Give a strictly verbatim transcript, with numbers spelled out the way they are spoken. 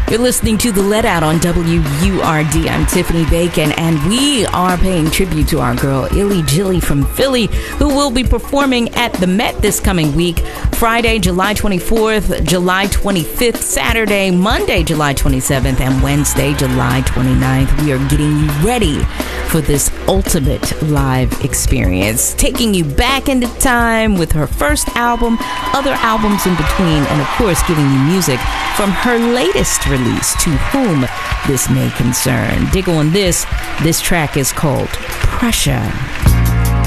You're listening to The Let Out on W U R D. I'm Tiffany Bacon, and we are paying tribute to our girl, Illy Jilly from Philly, who will be performing at the Met this coming week, Friday, July twenty-fourth, July twenty-fifth, Saturday, Monday, July twenty-seventh, and Wednesday, July twenty-ninth. We are getting you ready for this ultimate live experience, taking you back into time with her first album, other albums in between, and of course, giving you music from her latest release, To Whom This May Concern. Dig on this. This track is called Pressure.